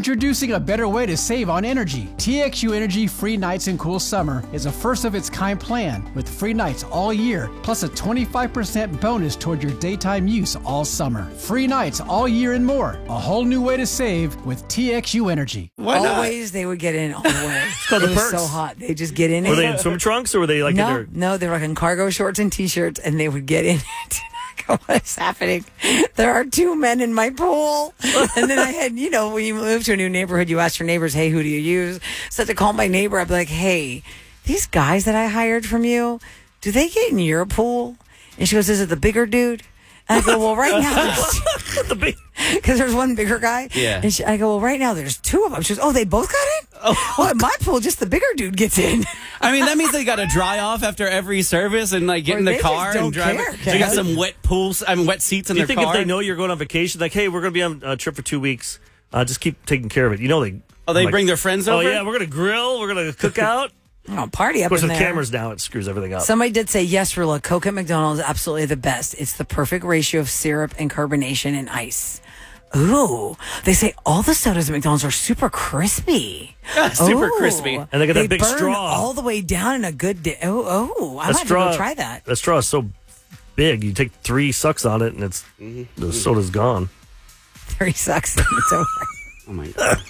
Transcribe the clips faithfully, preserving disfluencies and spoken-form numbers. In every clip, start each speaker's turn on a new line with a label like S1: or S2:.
S1: Introducing a better way to save on energy. T X U Energy Free Nights and Cool Summer is a first-of-its-kind plan with free nights all year, plus a twenty-five percent bonus toward your daytime use all summer. Free nights all year and more. A whole new way to save with T X U Energy.
S2: Why not?
S3: Always they would get in all the way.
S2: It's called
S3: it
S2: the
S3: was
S2: perks.
S3: so hot. They just get in
S2: Were
S3: it.
S2: they in swim trunks or were they like
S3: no,
S2: in their...
S3: no, they were like in cargo shorts and T-shirts, and they would get in it. What is happening? There are two men in my pool. And then I had, you know, when you move to a new neighborhood, you ask your neighbors, hey, who do you use? So to call my neighbor, I'd be like, hey, these guys that I hired from you, do they get in your pool? And she goes, is it the bigger dude? And I go, well, right now, because there's one bigger guy.
S4: Yeah.
S3: And she, I go, well, right now, there's two of them. She goes, oh, they both got in? Oh. Well, in my pool, just the bigger dude gets in.
S4: I mean, that means they got to dry off after every service and like get
S3: Or
S4: in the
S3: they just
S4: car
S3: don't
S4: and drive.
S3: care,
S4: it. They got
S3: Kev.
S4: some wet pools, I mean, wet seats in
S2: Do you
S4: their
S2: think
S4: car.
S2: if they know you're going on vacation, like, hey, we're going to be on a trip for two weeks, uh, just keep taking care of it. You know they...
S4: Oh, they
S2: like,
S4: bring their friends
S2: oh,
S4: over?
S2: yeah, we're going to grill, we're going to cook out.
S3: Oh, party
S2: Of
S3: up
S2: course,
S3: in
S2: with
S3: there.
S2: cameras now, it screws everything up.
S3: Somebody did say, yes, Rula, Coke at McDonald's is absolutely the best. It's the perfect ratio of syrup and carbonation and ice. Ooh, they say all the sodas at McDonald's are super crispy.
S4: Super
S3: Ooh.
S4: crispy.
S2: And they got that big
S3: burn
S2: straw.
S3: all the way down in a good day. Oh, oh, I
S2: That
S3: might
S2: straw,
S3: have to go try that.
S2: That straw is so big, you take three sucks on it and it's the soda's gone.
S3: Three sucks. It's over.
S4: Oh, my God.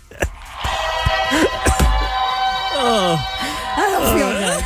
S3: I don't feel good.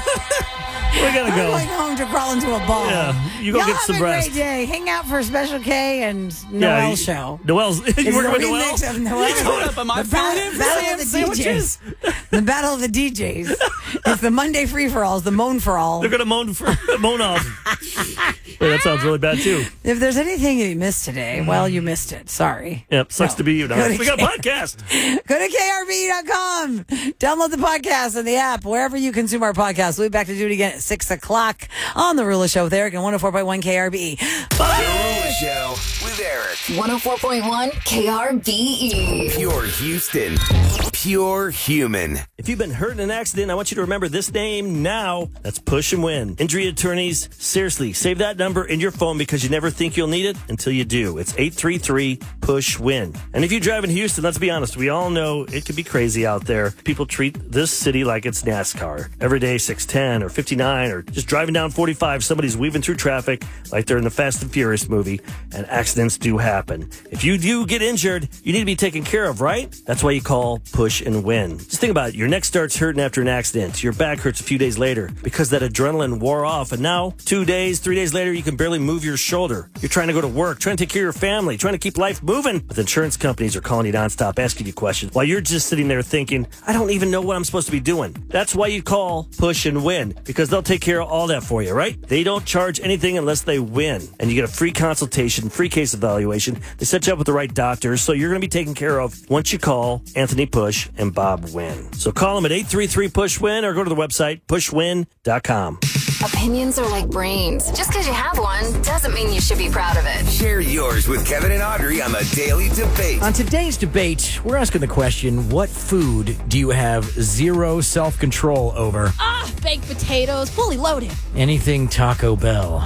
S2: We gotta
S3: I'm
S2: go.
S3: going home to crawl into a ball.
S2: Yeah, you go
S3: Y'all
S2: get
S3: have
S2: some
S3: a
S2: rest.
S3: great day. Hang out for Special K and
S2: Yeah,
S3: Noel's
S2: you-
S3: show.
S2: Noel's. You
S3: It's
S2: working
S3: a
S2: with
S3: remix
S2: Noel?
S3: of Noel.
S4: Showing up at my
S3: The battle,
S4: food in for
S3: battle
S4: Sam
S3: of the
S4: sandwiches?
S3: D Js. The battle of the D Js. It's the Monday free for alls, the moan for all.
S2: They're gonna moan for, moan off. Wait, that sounds really bad too.
S3: If there's anything you missed today, well, you missed it. Sorry.
S2: Yep, sucks
S3: No.
S2: to be you. Now.
S3: Go to
S2: We got a
S3: K-
S2: podcast.
S3: Go to K R B dot com. Download the podcast and the app wherever you consume our podcast. We'll be back to do it again at six o'clock on The Rula Show with Eric and one oh four point one K R B.
S5: The Rula Show with Eric.
S6: one oh four point one K R B E.
S5: Pure Houston. Pure human.
S2: If you've been hurt in an accident, I want you to remember this name now. That's Push and Win. Injury attorneys, seriously, save that number in your phone because you never think you'll need it until you do. It's eight three three push win. And if you drive in Houston, let's be honest, we all know it can be crazy out there. People treat this city like it's NASCAR. Every day, six ten or fifty-nine or just driving down forty-five, somebody's weaving through traffic like they're in the Fast and Furious movie, and accidents do happen. If you do get injured, you need to be taken care of, right? That's why you call Push and Win. Just think about it. Your neck starts hurting after an accident. Your back hurts a few days later because that adrenaline wore off, and now, two days, three days later, you can barely move your shoulder. You're trying to go to work, trying to take care of your family, trying to keep life moving. But the insurance companies are calling you nonstop, asking you questions while you're just sitting there thinking, I don't even know what I'm supposed to be doing. That's why you call Push and Win, because they'll take care of all that for you, right? They don't charge anything unless they win. And you get a free consultation, free case evaluation. They set you up with the right doctors, so you're going to be taken care of once you call Anthony Push and Bob Win. So call them at eight three three push win or go to the website push win dot com.
S6: Opinions are like brains. Just because you have one doesn't mean you should be proud of it.
S5: Share yours with Kevin and Audrey on the Daily Debate.
S7: On today's debate, we're asking the question, what food do you have zero self-control over?
S8: Ah, baked potatoes, fully loaded.
S7: Anything Taco Bell.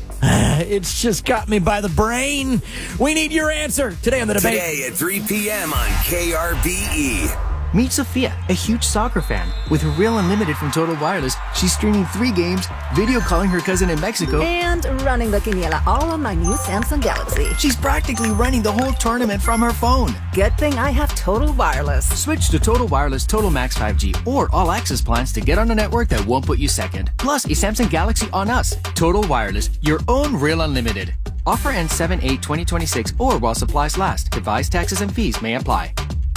S7: It's just got me by the brain. We need your answer today on the debate.
S5: Today at three p.m. on K R B E.
S9: Meet Sophia, a huge soccer fan. With her Real Unlimited from Total Wireless, she's streaming three games, video calling her cousin in Mexico,
S10: and running the quiniela all on my new Samsung Galaxy.
S9: She's practically running the whole tournament from her phone.
S10: Good thing I have Total Wireless.
S9: Switch to Total Wireless Total Max five G or All Access plans to get on a network that won't put you second. Plus, a Samsung Galaxy on us. Total Wireless, your own Real Unlimited. Offer ends seven eight twenty twenty-six or while supplies last. Device taxes and fees may apply.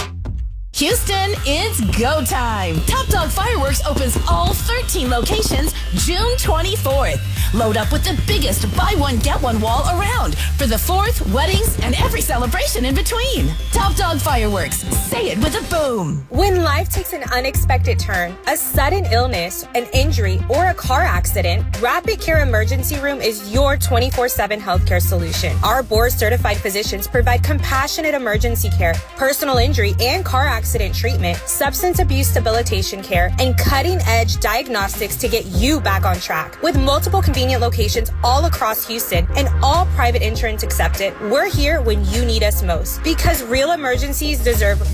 S8: Houston, it's go time. Top Dog Fireworks opens all thirteen locations June twenty-fourth. Load up with the biggest buy one, get one wall around for the fourth, weddings, and every celebration in between. Top Dog Fireworks. Say it with a boom.
S11: When life takes an unexpected turn, a sudden illness, an injury, or a car accident, Rapid Care Emergency Room is your twenty-four seven healthcare solution. Our board-certified physicians provide compassionate emergency care, personal injury and car accident treatment, substance abuse debilitation care, and cutting-edge diagnostics to get you back on track. With multiple convenient locations all across Houston and all private insurance accepted, we're here when you need us most. Because real emergencies deserve